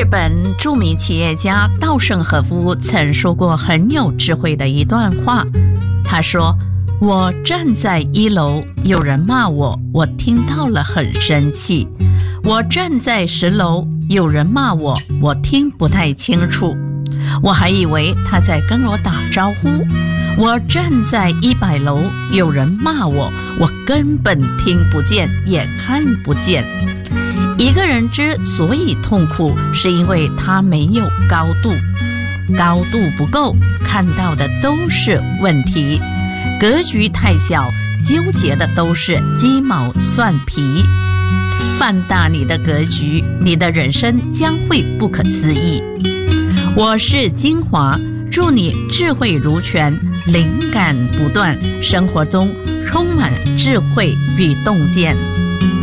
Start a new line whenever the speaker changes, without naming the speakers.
日本著名企业家稻盛和夫曾说过很有智慧的一段话。他说：“我站在1楼，有人骂我，我听到了很生气；我站在10楼，有人骂我，我听不太清楚。我还以为他在跟我打招呼。我站在100楼，有人骂我，我根本听不见，也看不见。”一个人之所以痛苦，是因为他没有高度，高度不够，看到的都是问题，格局太小，纠结的都是鸡毛蒜皮。放大你的格局，你的人生将会不可思议。我是金华，祝你智慧如泉，灵感不断，生活中充满智慧与洞见。